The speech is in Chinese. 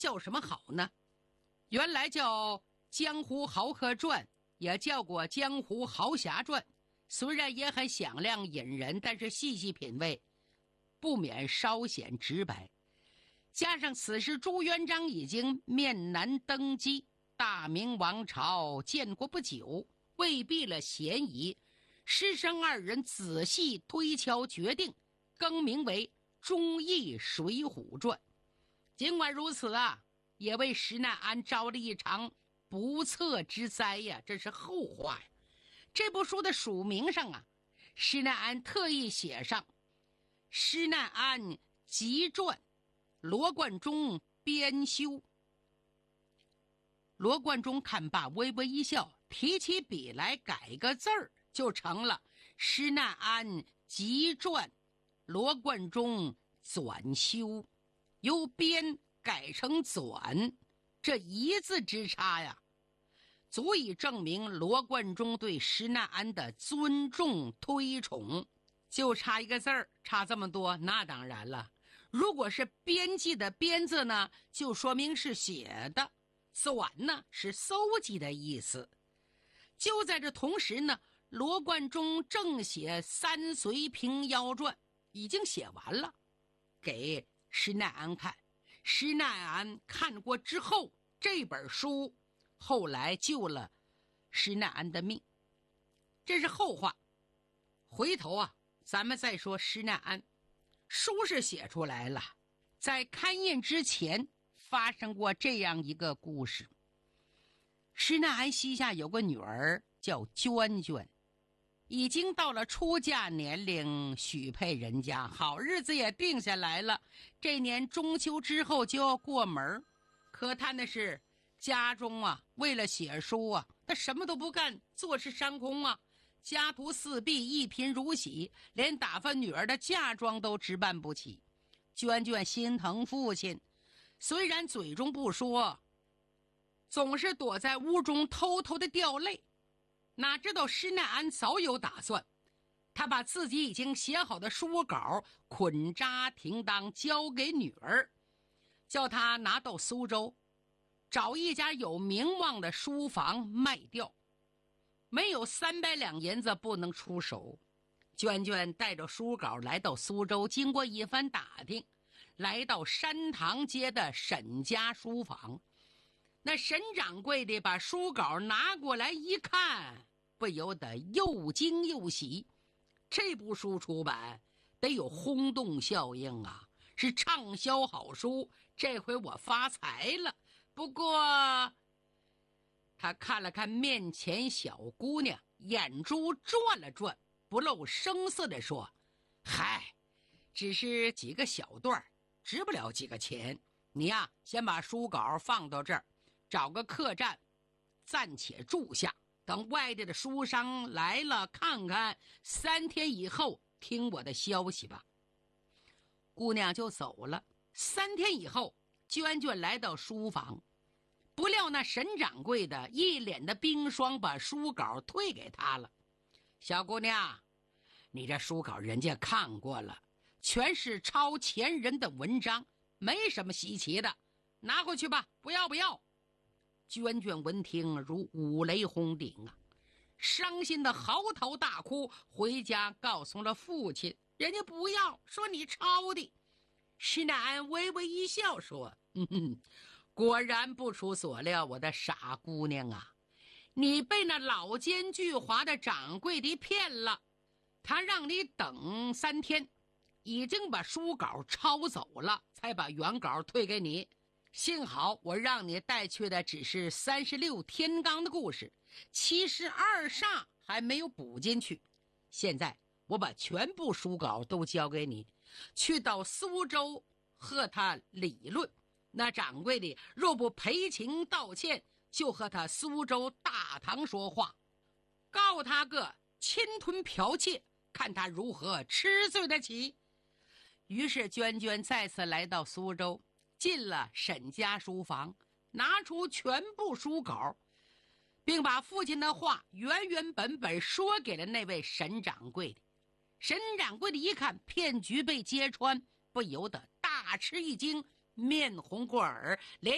叫什么好呢？原来叫《江湖豪客传》，也叫过《江湖豪侠传》，虽然也很响亮引人，但是细细品味，不免稍显直白。加上此时朱元璋已经面南登基，大明王朝建国不久，未避了嫌疑，师生二人仔细推敲决定，更名为《忠义水浒传》。尽管如此啊，也为施耐庵招了一场不测之灾呀，这是后话呀。这部书的署名上啊，施耐庵特意写上施耐庵集传，罗贯中编修。罗贯中看罢微微一笑，提起笔来改个字儿，就成了施耐庵集传，罗贯中纂修。由编改成纂，这一字之差呀，足以证明罗贯中对施耐庵的尊重推崇。就差一个字儿，差这么多，那当然了。如果是编辑的编字呢，就说明是写的；纂呢是搜集的意思。就在这同时呢，罗贯中正写《三隋平妖传》，已经写完了，给施耐庵看。施耐庵看过之后，这本书后来救了施耐庵的命，这是后话。回头啊，咱们再说施耐庵。书是写出来了，在刊印之前发生过这样一个故事。施耐庵膝下有个女儿叫娟娟，已经到了出嫁年龄，许配人家，好日子也定下来了。这年中秋之后就要过门，可叹的是家中啊，为了写书啊，他什么都不干，坐吃山空啊。家徒四壁，一贫如洗，连打发女儿的嫁妆都置办不起。娟娟心疼父亲，虽然嘴中不说，总是躲在屋中偷偷的掉泪。哪知道施耐庵早有打算，他把自己已经写好的书稿捆扎停当交给女儿，叫她拿到苏州，找一家有名望的书房卖掉，没有300两银子不能出手。娟娟带着书稿来到苏州，经过一番打听，来到山塘街的沈家书房。那沈掌柜的把书稿拿过来一看，不由得又惊又喜。这部书出版得有轰动效应啊，是畅销好书，这回我发财了。不过他看了看面前小姑娘，眼珠转了转，不露声色地说：嗨，只是几个小段，值不了几个钱。你呀，先把书稿放到这儿，找个客栈暂且住下，等外地的书商来了看看，3天以后听我的消息吧。姑娘就走了。3天以后，娟娟来到书房，不料那沈掌柜的一脸的冰霜，把书稿退给他了。小姑娘，你这书稿人家看过了，全是抄前人的文章，没什么稀奇的，拿回去吧。不要。娟娟闻听如五雷轰顶啊，伤心的嚎啕大哭，回家告诉了父亲，人家不要，说你抄的。施耐庵微微一笑说：果然不出所料，我的傻姑娘啊，你被那老奸巨猾的掌柜的骗了，他让你等3天，已经把书稿抄走了，才把原稿退给你。幸好我让你带去的只是36天罡的故事，72煞还没有补进去。现在我把全部书稿都交给你，去到苏州和他理论。那掌柜的若不赔情道歉，就和他苏州大堂说话，告他个侵吞剽窃，看他如何吃罪得起。于是娟娟再次来到苏州，进了沈家书房，拿出全部书稿，并把父亲的话原原本本说给了那位沈掌柜的。沈掌柜的一看骗局被揭穿，不由得大吃一惊，面红过耳，连